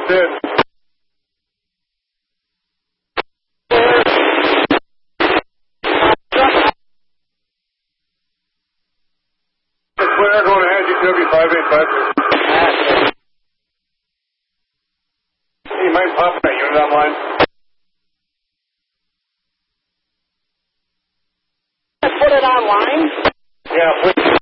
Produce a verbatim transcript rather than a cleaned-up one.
did. Clear, going ahead, U T W five eight five. You mind popping that unit online? Put it online? Yeah, please.